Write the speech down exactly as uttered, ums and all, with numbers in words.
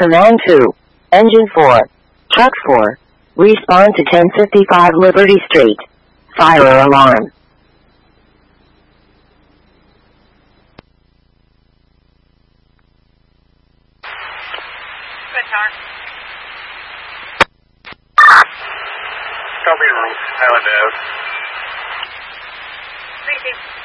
Command two. Engine four. Truck four. Respond to ten fifty-five Liberty Street. Fire alarm. Copy, Highland Ave. Thank you.